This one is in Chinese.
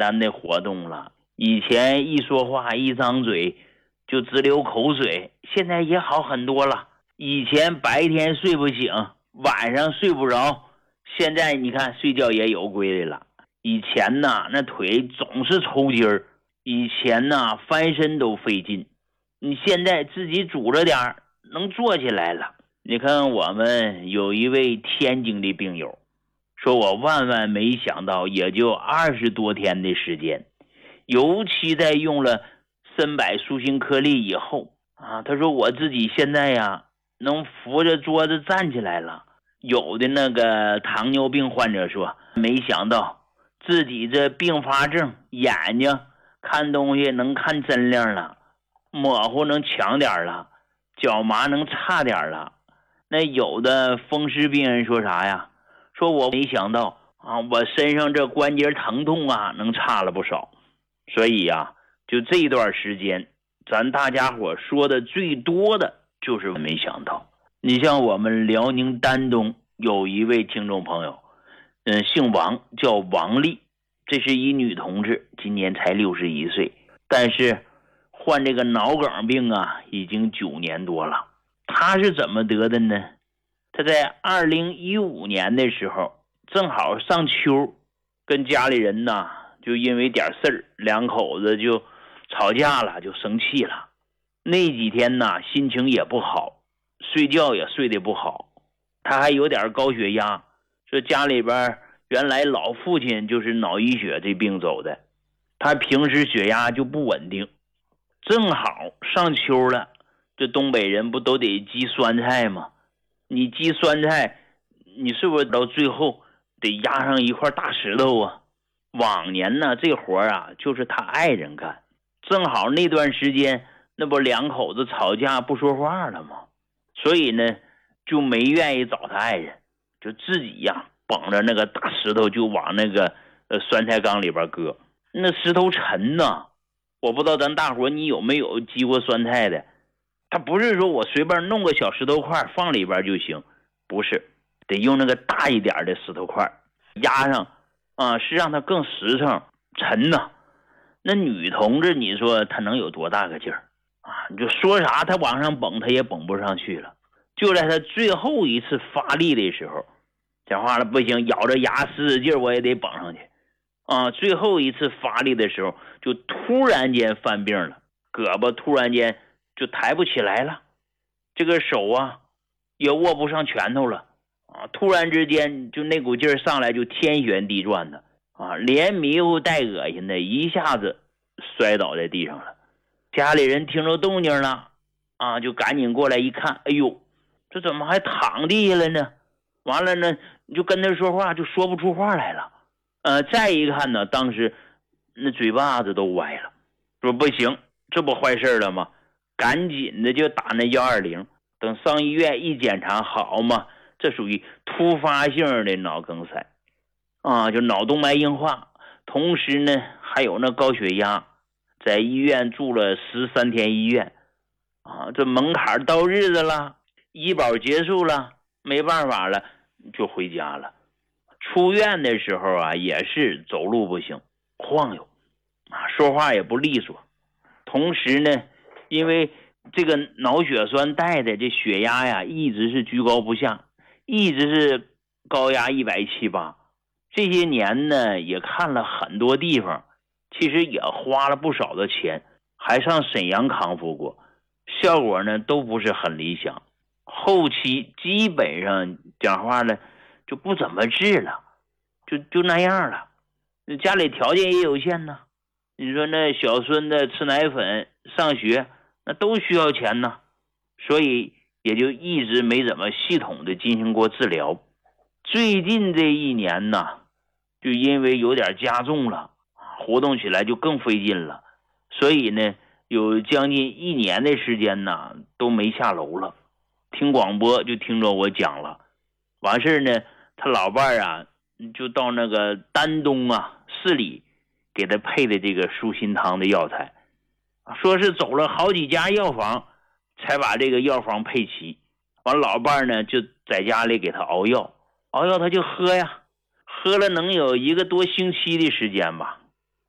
单的活动了。以前一说话一张嘴就直流口水，现在也好很多了。以前白天睡不醒，晚上睡不着，现在你看睡觉也有规律了。以前呢那腿总是抽筋儿，以前呢翻身都费劲，你现在自己拄着点能坐起来了。你看我们有一位天津的病友说，我万万没想到也就20多天的时间，尤其在用了参柏舒心颗粒以后啊，他说我自己现在呀能扶着桌子站起来了。有的那个糖尿病患者说，没想到自己这并发症，眼睛看东西能看真亮了，模糊能强点了，脚麻能差点了。那有的风湿病人说啥呀，说我没想到啊，我身上这关节疼痛啊能差了不少。所以啊，就这段时间咱大家伙说的最多的就是没想到。你像我们辽宁丹东有一位听众朋友，姓王，叫王丽，这是一女同志，今年才61岁，但是患这个脑梗病啊已经9年多了。她是怎么得的呢？她在2015年的时候正好上秋，跟家里人呢就因为点事儿，两口子就吵架了，就生气了。那几天呢心情也不好，睡觉也睡得不好，他还有点高血压，说家里边原来老父亲就是脑溢血这病走的，他平时血压就不稳定。正好上秋了，这东北人不都得积酸菜吗？你积酸菜，你是不是到最后得压上一块大石头啊？往年呢这活啊就是他爱人干，正好那段时间那不两口子吵架不说话了吗？所以呢就没愿意找他爱人，就自己呀绑着那个大石头就往那个酸菜缸里边搁。那石头沉呐，我不知道咱大伙你有没有积过酸菜的。他不是说我随便弄个小石头块放里边就行，不是，得用那个大一点的石头块压上啊，是让它更实诚沉呐。那女同志你说她能有多大个劲儿啊？你就说啥她往上蹦她也蹦不上去了。就在她最后一次发力的时候，讲话了不行，咬着牙使劲我也得蹦上去啊！最后一次发力的时候就突然间犯病了，胳膊突然间就抬不起来了，这个手啊也握不上拳头了啊！突然之间就那股劲儿上来就天旋地转的啊，连迷糊带恶心的，一下子摔倒在地上了。家里人听着动静了啊，就赶紧过来一看，哎呦，这怎么还躺地下了呢？完了呢你就跟他说话就说不出话来了。再一看呢，当时那嘴巴子都歪了，说不行，这不坏事了吗？赶紧的就打那120，等上医院一检查，好嘛，这属于突发性的脑梗塞啊，就脑动脉硬化，同时呢还有那高血压，在医院住了13天医院啊，这门槛到日子了，医保结束了，没办法了就回家了。出院的时候啊也是走路不行，晃悠啊，说话也不利索。同时呢因为这个脑血栓带的这血压呀一直是居高不下，一直是高压170-180。这些年呢也看了很多地方，其实也花了不少的钱，还上沈阳康复过，效果呢都不是很理想。后期基本上讲话了就不怎么治了，就那样了。家里条件也有限呢，你说那小孙子吃奶粉上学那都需要钱呢，所以也就一直没怎么系统的进行过治疗。最近这1年呢就因为有点加重了，活动起来就更费劲了，所以呢有将近1年的时间呢都没下楼了。听广播就听着我讲了，完事呢他老伴啊就到那个丹东啊市里给他配的这个舒心汤的药材，说是走了好几家药房才把这个药房配齐。完老伴呢就在家里给他熬药他就喝呀，喝了能有1个多星期的时间吧。